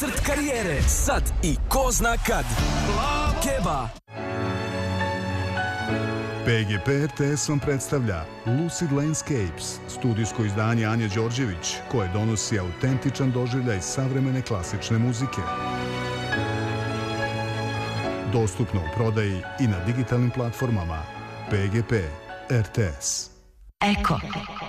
Koncert karijere, sad i ko zna kad. Keba. PGP RTS vam predstavlja Lucid Landscapes, studijsko izdanje Anje Đorđević, koje donosi autentičan doživljaj savremene klasične muzike. Dostupno u prodaji i na digitalnim platformama. PGP RTS. Eko.